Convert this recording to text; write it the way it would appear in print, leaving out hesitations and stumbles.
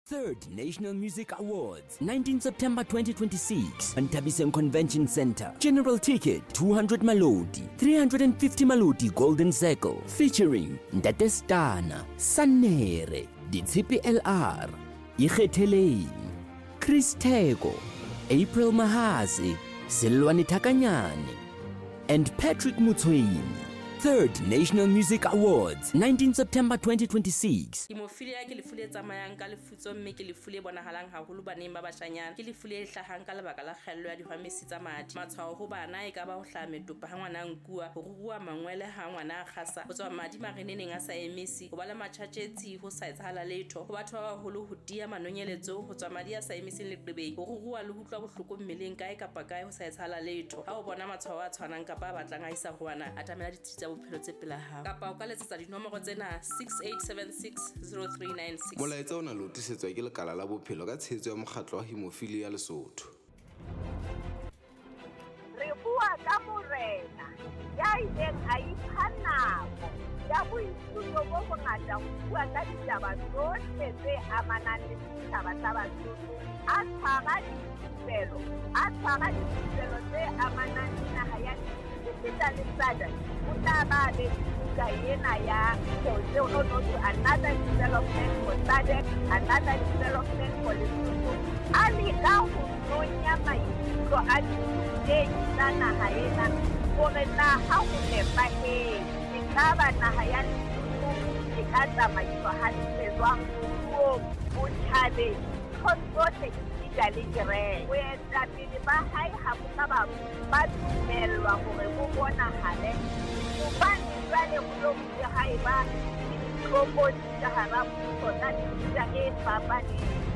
Third National Music Awards, 19 September 2026, Ntabiseng Convention Center. General ticket, 200 Malodi, 350 Malodi Golden Circle, featuring Ntate Stana, Sanere, Ditshipi LR, Ikgetheleng, Chris Tego, April Mahasi, Silwani Takanyane, and Patrick Mutsweni. Third National Music Awards, 19 September 2026. Hemophilia ke lefu le tsamayang ka lefutso mme ke lefu le bonahalang haholo baneng ba bashanyana. Ke lefu le hlahang ka lebaka la kgaello ya dihwamesi tsa madi. Matshwao ho bana e ka ba ho hlaha metopa ha ngwana nkua, ho rurua mangwele ha ngwana a kgasa, ho tswa madi mareneneng a sa emisi, ho ba le matjhatjhetsi ho sa etsahala letho, ho batho ba baholo ho dia manonyeletso, ho tswa madi a sa emising leqebeng, ho rurua le ho utlwa bohloko mmeleng kae kapa kae ho sa etsahala letho. Ha o bona matshwao a tshwanang kapa a batlang a isa ho wana, atamela ditsi bophelo tse pela hao kapa o ka letsetsa dinomoro tsena 68760396. Molaetsa ona lo tisetswa ke lekala la bophelo ka tshehetso ya mokgatlo wa Hemophilia Lesotho. Re bua ka morena ya ileng a ipha nako ya boithuto bo bongata ho bua ka ditaba tsohle tse amanang le ditaba tsa Basotho, a tshwara dithupelo tse amanang le naha ya Sita Lisada, Utabale, Guyana, another development for SADC, another development for Lesotho. Ali Gahu, Nonya Maiko, Ali, Sana Hayana, Corena, how never pay, the Kaba Nahayan, the Kata Maiko had Utade, Consorte. We are ba hai hapuka ba tumelwa hore bo bona hale o ba ntsale go ya hai ba go go tsa hara go tsona di tsa e papa di